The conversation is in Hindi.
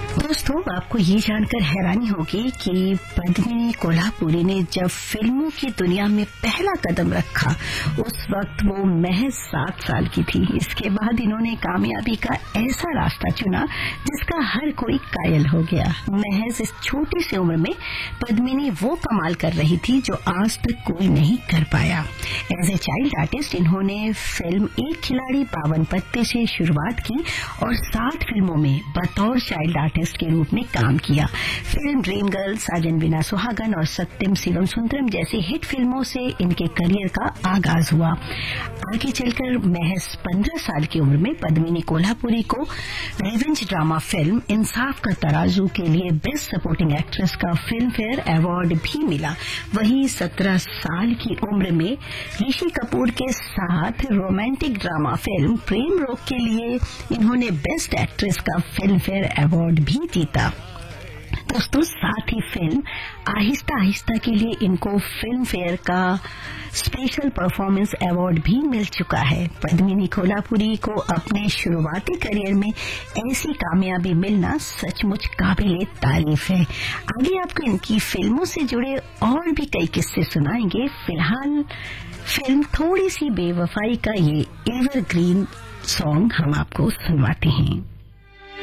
दोस्तों, आपको ये जानकर हैरानी होगी कि पद्मिनी कोल्हापुरी ने जब फिल्मों की दुनिया में पहला कदम रखा उस वक्त वो महज 7 साल की थी। इसके बाद इन्होंने कामयाबी का ऐसा रास्ता चुना जिसका हर कोई कायल हो गया। महज इस छोटी सी उम्र में पद्मिनी वो कमाल कर रही थी जो आज तक कोई नहीं कर पाया। एज ए चाइल्ड आर्टिस्ट इन्होंने फिल्म एक खिलाड़ी 52 पत्ते से शुरुआत की और 60 फिल्मों में बतौर चाइल्ड आर्टिस्ट के रूप में काम किया। फिल्म ड्रीम गर्ल, साजन बिना सुहागन और सत्यम शिवम सुंदरम जैसी हिट फिल्मों से इनके करियर का आगाज हुआ। आगे चलकर महज 15 साल की उम्र में पद्मिनी कोल्हापुरी को रिवेंज ड्रामा फिल्म इंसाफ का तराजू के लिए बेस्ट सपोर्टिंग एक्ट्रेस का फिल्म फेयर अवार्ड भी मिला। वहीं 17 साल की उम्र में ऋषि कपूर के साथ रोमांटिक ड्रामा फिल्म प्रेम रोग के लिए इन्होंने बेस्ट एक्ट्रेस का फिल्म फेयर अवार्ड भी जीता। दोस्तों, साथ ही फिल्म आहिस्ता आहिस्ता के लिए इनको फिल्म फेयर का स्पेशल परफॉर्मेंस अवार्ड भी मिल चुका है। पद्मिनी कोल्हापुरी को अपने शुरुआती करियर में ऐसी कामयाबी मिलना सचमुच काबिले तारीफ है। आगे आपको इनकी फिल्मों से जुड़े और भी कई किस्से सुनाएंगे। फिलहाल फिल्म थोड़ी सी बेवफाई का ये एवरग्रीन सॉन्ग हम आपको सुनवाते हैं।